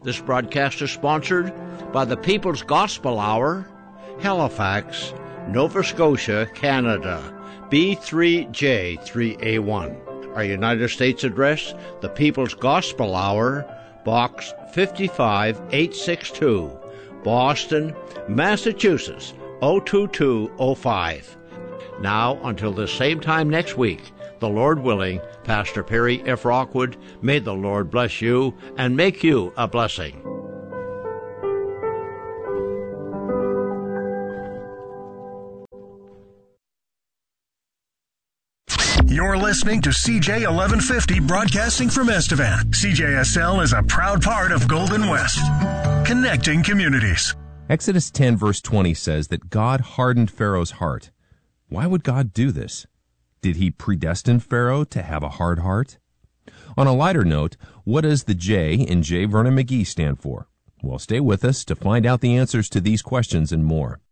This broadcast is sponsored by the People's Gospel Hour, Halifax, Nova Scotia, Canada, B3J3A1. Our United States address, the People's Gospel Hour, Box 55862, Boston, Massachusetts, 02205. Now, until the same time next week, the Lord willing, Pastor Perry F. Rockwood, may the Lord bless you and make you a blessing. You're listening to CJ 1150 broadcasting from Estevan. CJSL is a proud part of Golden West, connecting communities. Exodus 10 verse 20 says that God hardened Pharaoh's heart. Why would God do this? Did he predestine Pharaoh to have a hard heart? On a lighter note, what does the J in J. Vernon McGee stand for? Well, stay with us to find out the answers to these questions and more.